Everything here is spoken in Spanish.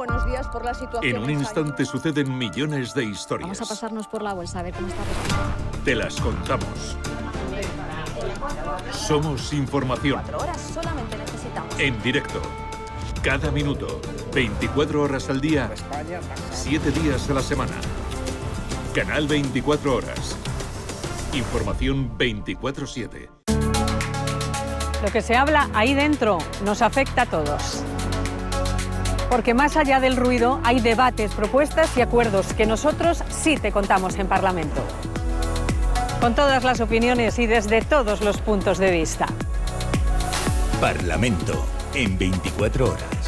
Buenos días. Por la situación. En un instante suceden millones de historias. Vamos a pasarnos por la bolsa a ver cómo está respirando. Te las contamos. Somos información. 4 horas solamente necesitamos. En directo. Cada minuto. 24 horas al día. 7 días a la semana. Canal 24 horas. Información 24/7. Lo que se habla ahí dentro nos afecta a todos. Porque más allá del ruido hay debates, propuestas y acuerdos que nosotros sí te contamos en Parlamento. Con todas las opiniones y desde todos los puntos de vista. Parlamento en 24 horas.